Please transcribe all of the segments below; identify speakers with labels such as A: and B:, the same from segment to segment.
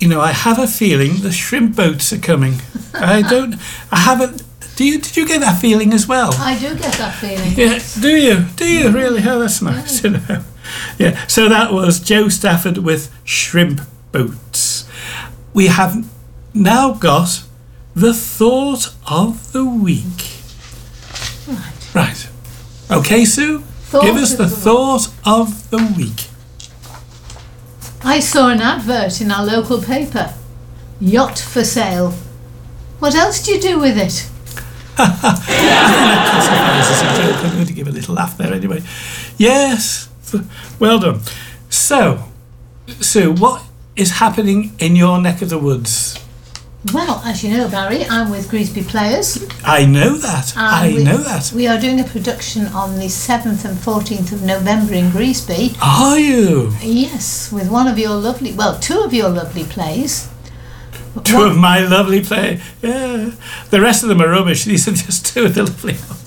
A: know, I have a feeling the shrimp boats are coming. I haven't. Did you get that feeling as well?
B: I do get that feeling.
A: Yeah, do you? Do you really? Oh, that's nice to know. Yeah, so that was Joe Stafford with Shrimp Boats. We have now got the thought of the week. Right. Okay, Sue? Give us the thought of the week.
B: I saw an advert in our local paper. Yacht for sale. What else do you do with it?
A: I think that classifies as a joke. I'm going to give a little laugh there anyway. Yes. Well done. So, Sue, what is happening in your neck of the woods?
B: Well, as you know, Barry, I'm with Greasby Players.
A: I know that. I know that.
B: We are doing a production on the 7th and 14th of November in Greasby.
A: Are you?
B: Yes, with two of your lovely plays.
A: Two of my lovely plays. Yeah. The rest of them are rubbish. These are just two of the lovely ones.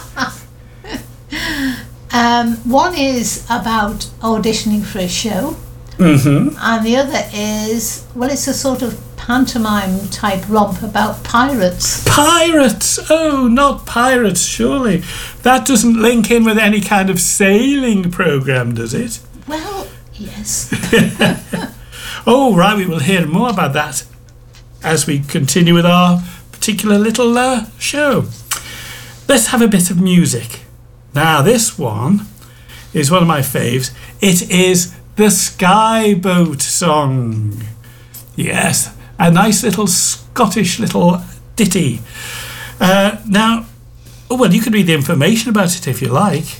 B: One is about auditioning for a show.
A: Mm-hmm.
B: And the other is, well, it's a sort of pantomime type romp about pirates.
A: Pirates! Oh, not pirates, surely. That doesn't link in with any kind of sailing programme, does it?
B: Well, yes.
A: Oh, right, we will hear more about that as we continue with our particular little show. Let's have a bit of music. Now, this one is one of my faves. It is the Skyboat song. Yes, a nice little Scottish little ditty. Now, well, you could read the information about it if you like.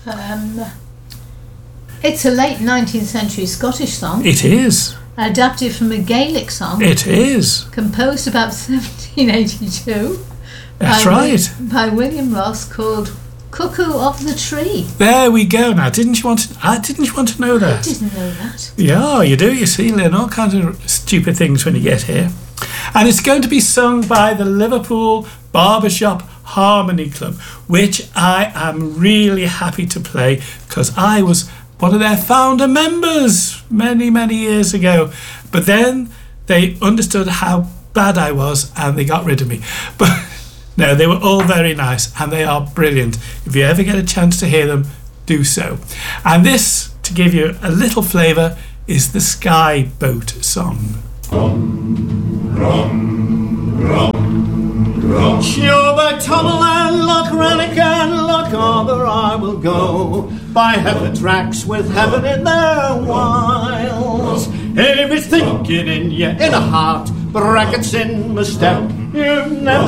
B: It's a late 19th century Scottish song.
A: It is.
B: Adapted from a Gaelic song.
A: It is.
B: Composed about 1782.
A: That's right.
B: By William Ross, called Cuckoo of the Tree.
A: There we go. Now, didn't you want to know that?
B: I didn't know that.
A: Yeah, you do. You see, learn all kinds of stupid things when you get here. And it's going to be sung by the Liverpool Barbershop Harmony Club, which I am really happy to play because I was one of their founder members many, many years ago. But then they understood how bad I was and they got rid of me. But no, they were all very nice and they are brilliant. If you ever get a chance to hear them, do so. And this, to give you a little flavour, is the Skyboat song.
C: Rum, rum, rum, rum. Sure, by Tummel and Loch Rannoch and Loch Arbor I will go, by heaven's racks with heaven in their wiles. Everything thinking in your inner heart, brackets in my step. You've never